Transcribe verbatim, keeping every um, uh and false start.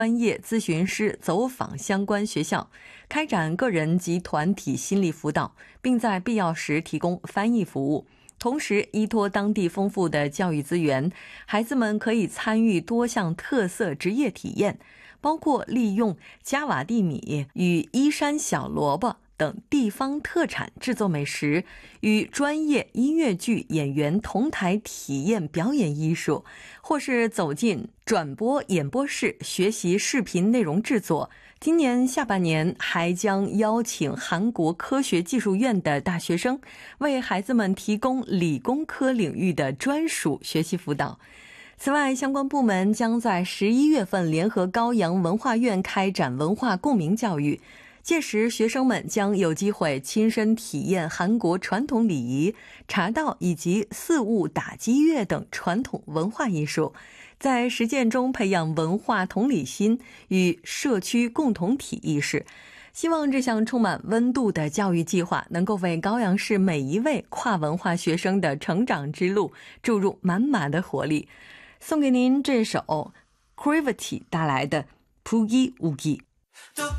专业咨询师走访相关学校，开展个人及团体心理辅导，并在必要时提供翻译服务。同时，依托当地丰富的教育资源，孩子们可以参与多项特色职业体验，包括利用加瓦地米与伊山小萝卜等地方特产制作美食，与专业音乐剧演员同台体验表演艺术，或是走进转播演播室学习视频内容制作。今年下半年还将邀请韩国科学技术院的大学生，为孩子们提供理工科领域的专属学习辅导。此外，相关部门将在十一月份联合高阳文化院开展文化共鸣教育，届时学生们将有机会亲身体验韩国传统礼仪、茶道以及四物打击乐等传统文化艺术，在实践中培养文化同理心与社区共同体意识。希望这项充满温度的教育计划能够为高阳市每一位跨文化学生的成长之路注入满满的活力。送给您这首 Gravity 带来的 Poogie Woogie。